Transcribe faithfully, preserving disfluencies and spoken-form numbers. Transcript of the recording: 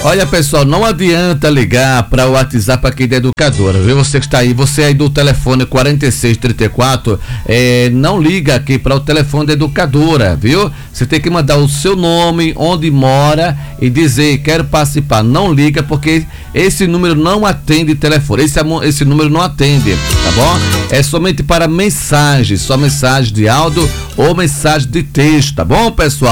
Olha, pessoal, não adianta ligar para o WhatsApp aqui da educadora, viu? Você que está aí, você aí do telefone quarenta e seis trinta e quatro, é, não liga aqui para o telefone da educadora, viu? Você tem que mandar o seu nome, onde mora e dizer, quero participar. Não liga porque esse número não atende telefone, esse, esse número não atende, tá bom? É somente para mensagem, só mensagem de áudio ou mensagem de texto, tá bom, pessoal?